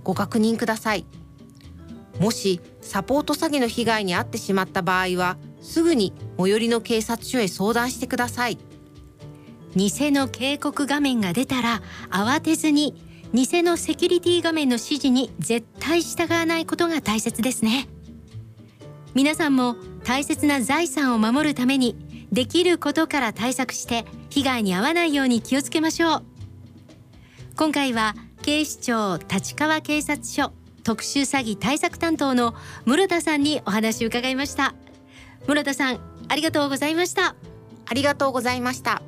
ご確認ください。もしサポート詐欺の被害に遭ってしまった場合は、すぐに最寄りの警察署へ相談してください。 偽の警告画面が出たら慌てずに、偽のセキュリティ画面の指示に絶対従わないことが大切ですね。皆さんも大切な財産を守るために、できることから対策して被害に遭わないように気をつけましょう。今回は警視庁立川警察署特殊詐欺対策担当の室田さんにお話を伺いました。室田さん、ありがとうございました。 ありがとうございました。